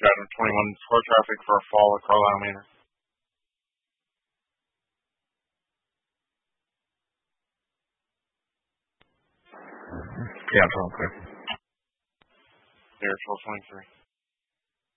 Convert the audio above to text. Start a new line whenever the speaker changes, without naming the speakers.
Squadron 21, floor traffic for a fall at Carlisle Manor.
Yeah, it's all clear.
Air 1223.